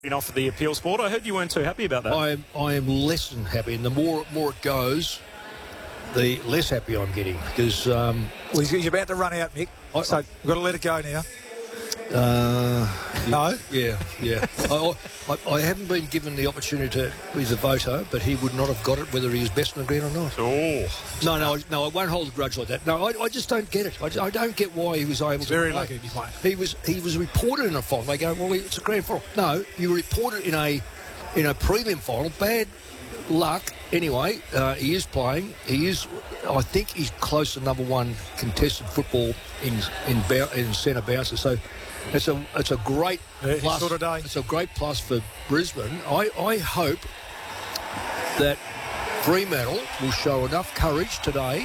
Off the appeal sport. I heard you weren't too happy about that. I am less than happy, and the more it goes, the less happy I'm getting, because he's about to run out, Mick. So we've got to let it go now. No? Yeah. I haven't been given the opportunity to be the voter, but he would not have got it whether he was best in the ground or not. Oh. No, I won't hold a grudge like that. No, I just don't get it. I don't get why he was able to very play. lucky to be playing. He was reported in a final. They go, well, it's a grand final. No, you reported in a prelim final. Bad luck. Anyway, he is playing. I think he's close to number one contested football in centre bouncer. So it's a great plus. Sort of day. It's a great plus for Brisbane. I hope that Fremantle will show enough courage today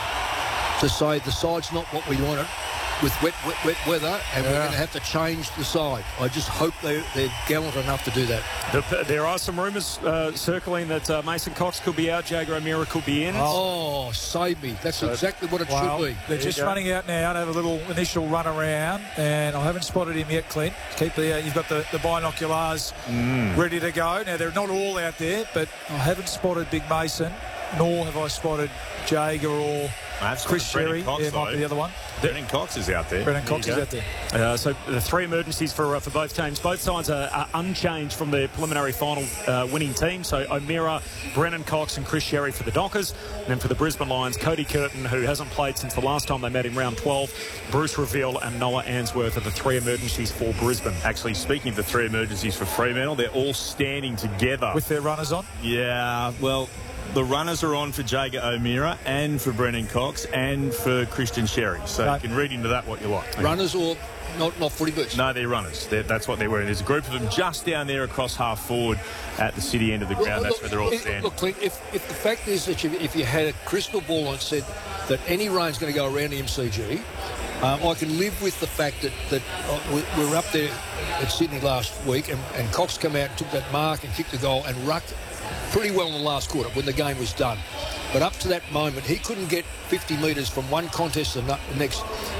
to say the side's not what we wanted with wet weather, and we're going to have to change the side. I just hope they're gallant enough to do that. There are some rumours circling that Mason Cox could be out, Jaeger O'Meara could be in. Oh, save me. That's exactly what it should be. They're just running out now to have a little initial run around, and I haven't spotted him yet, Clint. You've got the binoculars ready to go. Now, they're not all out there, but I haven't spotted Big Mason, nor have I spotted Jaeger or Chris Sherry. Cox, might be the other one. Brennan Cox is out there. Brennan Cox is out there. So the three emergencies for both teams. Both sides are unchanged from the preliminary final winning team. So O'Meara, Brennan Cox and Chris Sherry for the Dockers. And then for the Brisbane Lions, Cody Curtin, who hasn't played since the last time they met in round 12, Bruce Reveal and Noah Answorth are the three emergencies for Brisbane. Actually, speaking of the three emergencies for Fremantle, they're all standing together. With their runners on? Yeah, well, the runners are on for Jaeger O'Meara and for Brennan Cox and for Christian Sherry. So you can read into that what you like. Runners or not footy boots? No, they're runners. That's what they're wearing. There's a group of them just down there across half forward at the city end of the ground. That's where they're all standing. Look, Clint, if the fact is that if you had a crystal ball and said that any rain's going to go around the MCG, I can live with the fact that we were up there at Sydney last week and Cox came out and took that mark and kicked the goal and rucked pretty well in the last quarter when the game was done. But up to that moment, he couldn't get 50 metres from one contest to the next.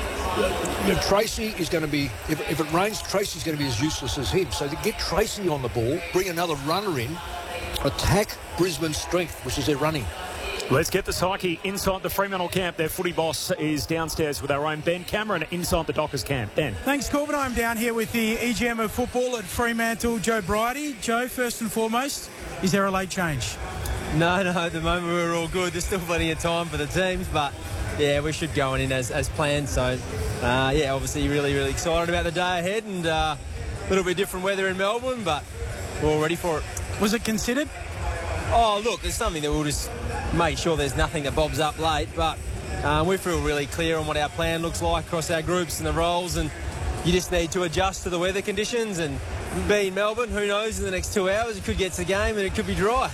Tracy is going to be, if it rains, Tracy's going to be as useless as him. So to get Tracy on the ball, bring another runner in, attack Brisbane's strength, which is their running. Let's get the psyche inside the Fremantle camp. Their footy boss is downstairs with our own Ben Cameron inside the Dockers camp. Ben. Thanks, Corbin. I'm down here with the EGM of football at Fremantle, Joe Bridie. Joe, first and foremost, is there a late change? No, at the moment we're all good. There's still plenty of time for the teams, but yeah, we should go in as planned. So, obviously really, really excited about the day ahead and a little bit different weather in Melbourne, but we're all ready for it. Was it considered? Oh, look, there's something that we'll just make sure there's nothing that bobs up late, but we feel really clear on what our plan looks like across our groups and the roles, and you just need to adjust to the weather conditions. And being Melbourne, who knows, in the next 2 hours it could get to the game and it could be dry.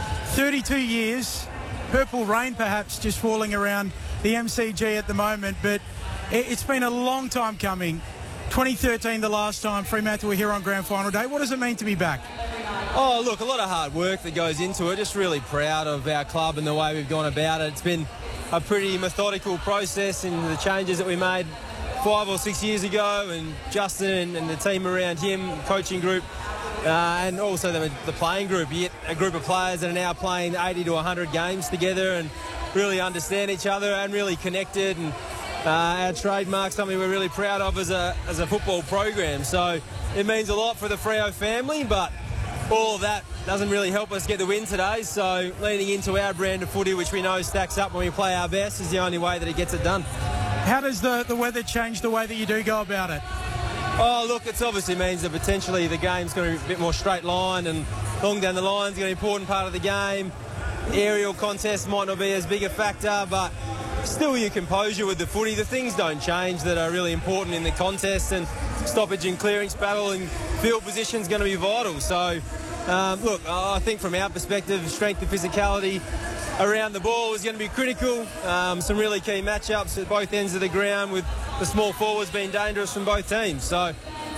32 years, purple rain perhaps just falling around the MCG at the moment, but it's been a long time coming. 2013 the last time Fremantle were here on grand final day. What does it mean to be back? Oh, look, a lot of hard work that goes into it. Just really proud of our club and the way we've gone about it. It's been a pretty methodical process in the changes that we made 5 or 6 years ago, and Justin and the team around him, coaching group, and also the playing group. Yet a group of players that are now playing 80 to 100 games together and really understand each other and really connected. And our trademark, something we're really proud of as a football program. So it means a lot for the Freo family, but all of that doesn't really help us get the win today. So leaning into our brand of footy, which we know stacks up when we play our best, is the only way that it gets it done. How does the weather change the way that you do go about it? Oh, look, it obviously means that potentially the game's going to be a bit more straight line, and long down the line is going to be an important part of the game. Aerial contests might not be as big a factor, but still your composure with the footy. The things don't change that are really important in the contest, and stoppage and clearance battle and field position is going to be vital. So, look, I think from our perspective, strength and physicality around the ball is going to be critical. Some really key matchups at both ends of the ground, with the small forwards being dangerous from both teams. So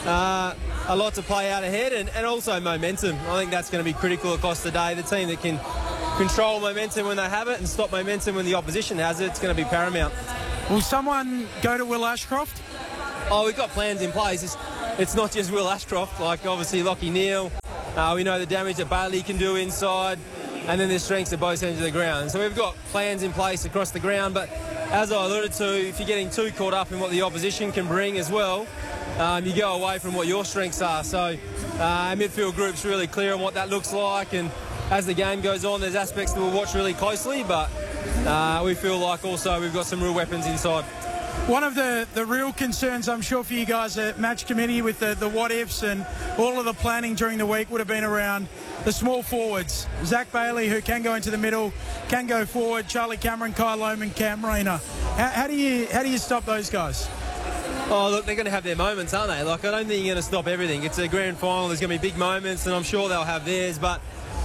a lot to play out ahead, and also momentum. I think that's going to be critical across the day. The team that can control momentum when they have it and stop momentum when the opposition has it, it's going to be paramount. Will someone go to Will Ashcroft? Oh, we've got plans in place. it's not just Will Ashcroft, like obviously Lachie Neale. We know the damage that Bailey can do inside, and then there's strengths at both ends of the ground. So we've got plans in place across the ground, but as I alluded to, if you're getting too caught up in what the opposition can bring as well, you go away from what your strengths are. So our midfield group's really clear on what that looks like, and as the game goes on, there's aspects that we'll watch really closely, but we feel like also we've got some real weapons inside. One of the real concerns, I'm sure, for you guys at match committee with the what-ifs and all of the planning during the week would have been around the small forwards. Zach Bailey, who can go into the middle, can go forward. Charlie Cameron, Kyle Lohmann, Cam Rayner. How do you stop those guys? Oh, look, they're going to have their moments, aren't they? Like, I don't think you're going to stop everything. It's a grand final. There's going to be big moments, and I'm sure they'll have theirs. But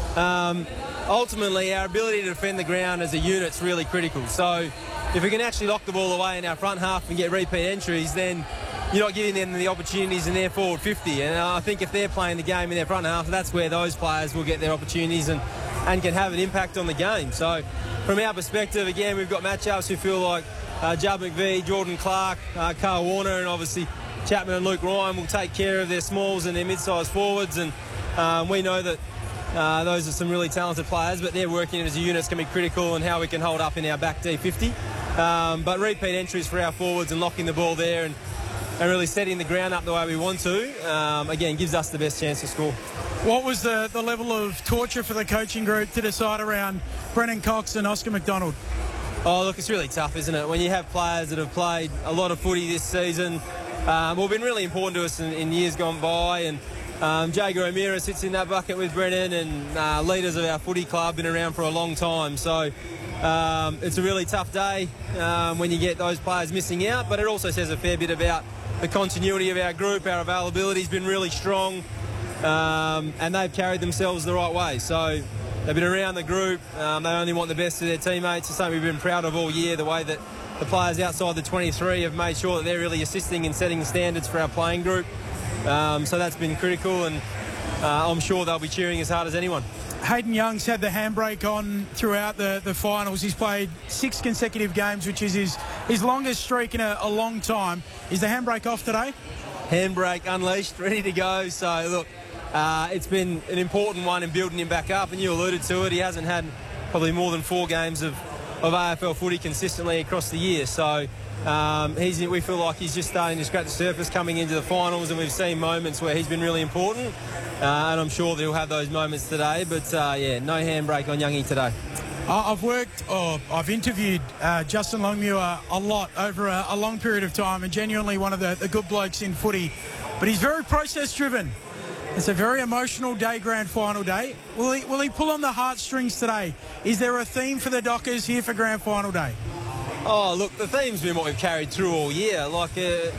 ultimately, our ability to defend the ground as a unit's really critical. So if we can actually lock the ball away in our front half and get repeat entries, then you're not giving them the opportunities in their forward 50. And I think if they're playing the game in their front half, that's where those players will get their opportunities and can have an impact on the game. So from our perspective, again, we've got matchups who feel like Judd McVie, Jordan Clark, Carl Warner, and obviously Chapman and Luke Ryan will take care of their smalls and their mid-sized forwards. And we know that those are some really talented players, but they're working as a unit. It's going to be critical in how we can hold up in our back D50. But repeat entries for our forwards and locking the ball there and really setting the ground up the way we want to, again, gives us the best chance to score. What was the level of torture for the coaching group to decide around Brennan Cox and Oscar McDonald? Oh, look, it's really tough, isn't it? When you have players that have played a lot of footy this season, been really important to us in years gone by, and Jaeger O'Meara sits in that bucket with Brennan, and leaders of our footy club been around for a long time. So it's a really tough day when you get those players missing out, but it also says a fair bit about the continuity of our group. Our availability has been really strong, and they've carried themselves the right way. So they've been around the group. They only want the best of their teammates. It's something we've been proud of all year, the way that the players outside the 23 have made sure that they're really assisting and setting standards for our playing group. So that's been critical, and I'm sure they'll be cheering as hard as anyone. Hayden Young's had the handbrake on throughout the finals. He's played 6 consecutive games, which is his longest streak in a long time. Is the handbrake off today? Handbrake unleashed, ready to go. So, look, it's been an important one in building him back up, and you alluded to it. He hasn't had probably more than 4 games of AFL footy consistently across the year. So we feel like he's just starting to scratch the surface coming into the finals, and we've seen moments where he's been really important, and I'm sure that he'll have those moments today. But, no handbrake on Youngie today. I've interviewed Justin Longmuir a lot over a long period of time, and genuinely one of the good blokes in footy. But he's very process-driven. It's a very emotional day, grand final day. Will he pull on the heartstrings today? Is there a theme for the Dockers here for grand final day? Oh, look, the theme's been what we've carried through all year. Like,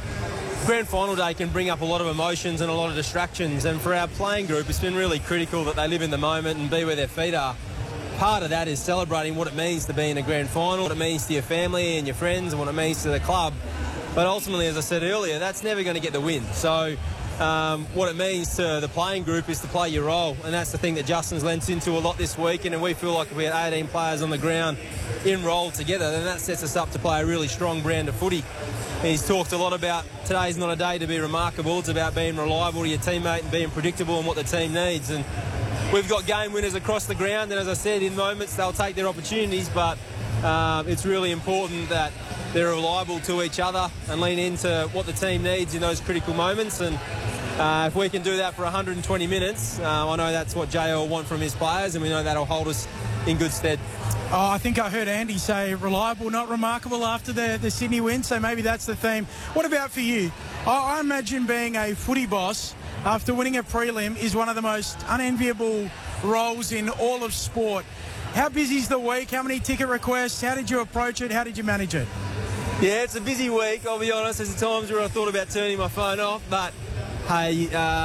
grand final day can bring up a lot of emotions and a lot of distractions, and for our playing group, it's been really critical that they live in the moment and be where their feet are. Part of that is celebrating what it means to be in a grand final, what it means to your family and your friends, and what it means to the club. But ultimately, as I said earlier, that's never going to get the win. So what it means to the playing group is to play your role, and that's the thing that Justin's lent into a lot this weekend, and we feel like if we had 18 players on the ground in role together, then that sets us up to play a really strong brand of footy. He's talked a lot about today's not a day to be remarkable. It's about being reliable to your teammate and being predictable in what the team needs. And we've got game winners across the ground, and as I said, in moments they'll take their opportunities, but it's really important that they're reliable to each other and lean into what the team needs in those critical moments. And if we can do that for 120 minutes, I know that's what JL will want from his players, and we know that'll hold us in good stead. Oh, I think I heard Andy say reliable, not remarkable after the Sydney win, so maybe that's the theme. What about for you? I imagine being a footy boss after winning a prelim is one of the most unenviable roles in all of sport. How busy's the week? How many ticket requests? How did you approach it? How did you manage it? Yeah, it's a busy week, I'll be honest. There's times where I thought about turning my phone off, but hey,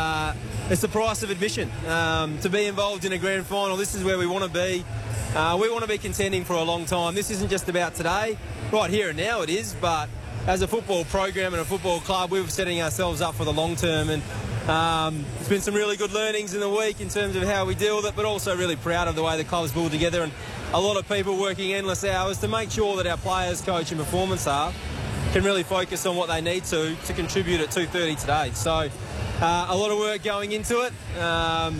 it's the price of admission. To be involved in a grand final, this is where we want to be. We want to be contending for a long time. This isn't just about today. Right here and now it is, but as a football program and a football club, we're setting ourselves up for the long term. And it's been some really good learnings in the week in terms of how we deal with it, but also really proud of the way the club's pulled together, and a lot of people working endless hours to make sure that our players, coach and performance staff can really focus on what they need to contribute at 2:30 today. So a lot of work going into it.